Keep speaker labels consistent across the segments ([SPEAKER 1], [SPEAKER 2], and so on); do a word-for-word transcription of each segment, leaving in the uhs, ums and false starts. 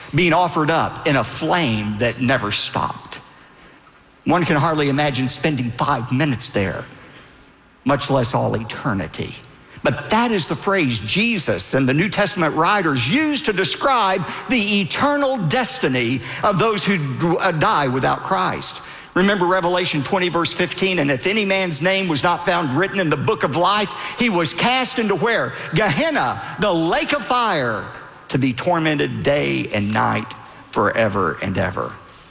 [SPEAKER 1] being offered up in a flame that never stopped. One can hardly imagine spending five minutes there, much less all eternity. But that is the phrase Jesus and the New Testament writers use to describe the eternal destiny of those who die without Christ. Remember Revelation twenty, verse fifteen, and if any man's name was not found written in the book of life, he was cast into where? Gehenna, the lake of fire, to be tormented day and night forever and ever.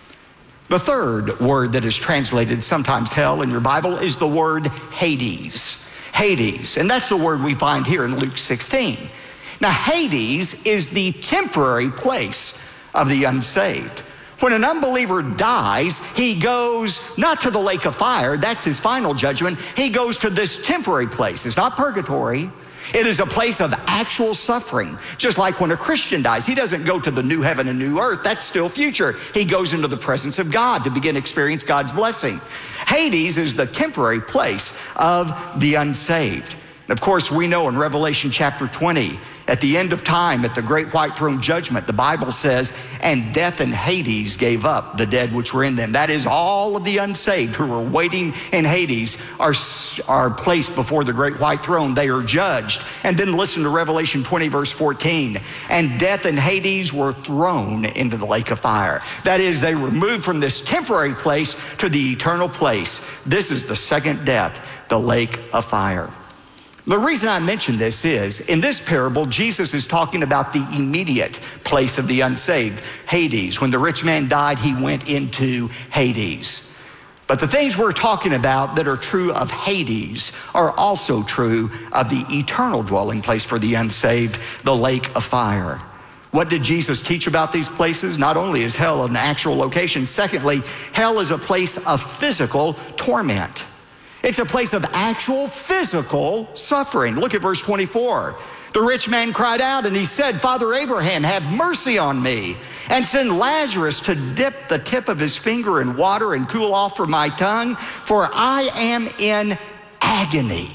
[SPEAKER 1] The third word that is translated sometimes hell in your Bible is the word Hades. Hades, and that's the word we find here in Luke sixteen. Now, Hades is the temporary place of the unsaved. When an unbeliever dies, he goes not to the lake of fire, that's his final judgment. He goes to this temporary place. It's not purgatory. It is a place of actual suffering. Just like when a Christian dies, he doesn't go to the new heaven and new earth. That's still future. He goes into the presence of God to begin to experience God's blessing. Hades is the temporary place of the unsaved. And of course, we know in Revelation chapter twenty, at the end of time, at the great white throne judgment, the Bible says, and death and Hades gave up the dead which were in them. That is, all of the unsaved who were waiting in Hades are, are placed before the great white throne. They are judged. And then listen to Revelation twenty, verse fourteen. And death and Hades were thrown into the lake of fire. That is, they were moved from this temporary place to the eternal place. This is the second death, the lake of fire. The reason I mention this is, in this parable, Jesus is talking about the immediate place of the unsaved, Hades. When the rich man died, he went into Hades. But the things we're talking about that are true of Hades are also true of the eternal dwelling place for the unsaved, the lake of fire. What did Jesus teach about these places? Not only is hell an actual location, secondly, hell is a place of physical torment. It's a place of actual physical suffering. Look at verse twenty-four. The rich man cried out and he said, Father Abraham, have mercy on me and send Lazarus to dip the tip of his finger in water and cool off from my tongue, for I am in agony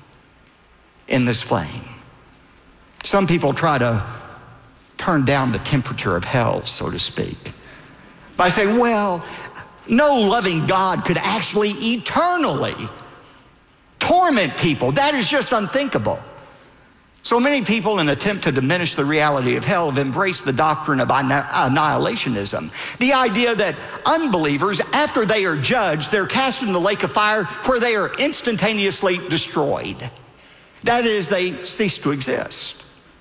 [SPEAKER 1] in this flame. Some people try to turn down the temperature of hell, so to speak, by saying, well, no loving God could actually eternally torment people. That is just unthinkable. So many people, in an attempt to diminish the reality of hell, have embraced the doctrine of annihilationism. The idea that unbelievers, after they are judged, they're cast in the lake of fire where they are instantaneously destroyed. That is, they cease to exist.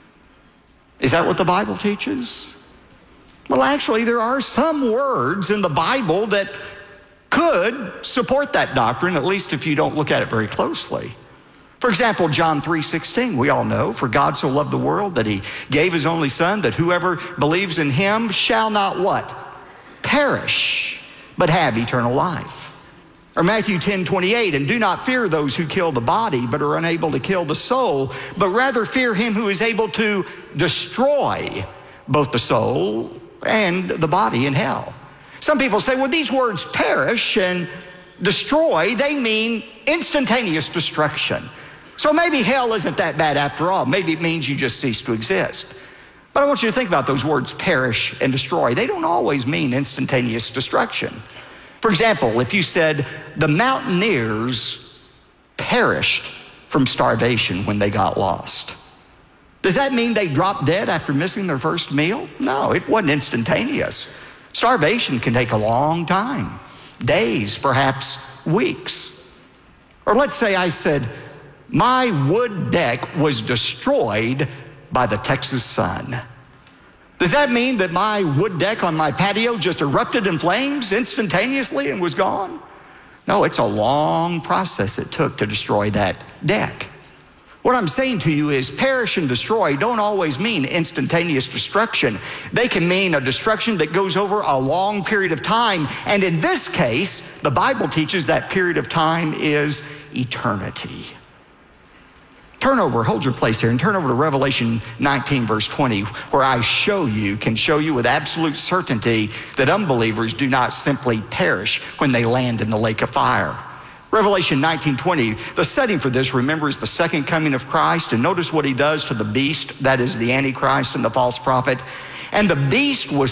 [SPEAKER 1] Is that what the Bible teaches? Well, actually, there are some words in the Bible that could support that doctrine, at least if you don't look at it very closely. For example, John three sixteen, we all know, for God so loved the world that he gave his only son, that whoever believes in him shall not what? Perish, but have eternal life. Or Matthew ten twenty-eight, and do not fear those who kill the body, but are unable to kill the soul, but rather fear him who is able to destroy both the soul and the body in hell. Some people say, well, these words perish and destroy, they mean instantaneous destruction. So maybe hell isn't that bad after all. Maybe it means you just cease to exist. But I want you to think about those words, perish and destroy. They don't always mean instantaneous destruction. For example, if you said the mountaineers perished from starvation when they got lost, does that mean they dropped dead after missing their first meal? No, it wasn't instantaneous. Starvation can take a long time, days, perhaps weeks. Or let's say I said, my wood deck was destroyed by the Texas sun. Does that mean that my wood deck on my patio just erupted in flames instantaneously and was gone? No, it's a long process it took to destroy that deck. What I'm saying to you is perish and destroy don't always mean instantaneous destruction. They can mean a destruction that goes over a long period of time. And in this case, the Bible teaches that period of time is eternity. Turn over, hold your place here, and turn over to Revelation nineteen, verse twenty, where I show you, can show you with absolute certainty that unbelievers do not simply perish when they land in the lake of fire. Revelation nineteen twenty, the setting for this, remember, is the second coming of Christ. And notice what he does to the beast, that is the Antichrist and the false prophet. And the beast was